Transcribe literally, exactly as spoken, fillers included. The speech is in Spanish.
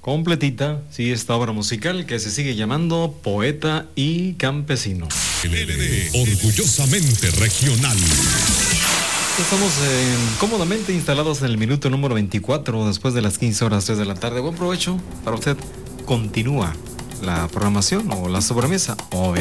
completita, sí, esta obra musical que se sigue llamando Poeta y Campesino. L L D, orgullosamente regional. Estamos eh, cómodamente instalados en el minuto número veinticuatro, después de las quince horas tres de la tarde. Buen provecho para usted. Continúa la programación o la sobremesa, obviamente.